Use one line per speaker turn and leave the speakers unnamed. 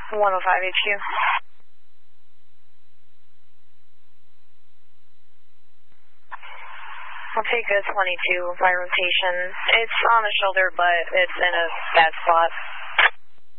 105 HQ. I'll take a 22 by rotation. It's on the shoulder, but it's in a bad spot.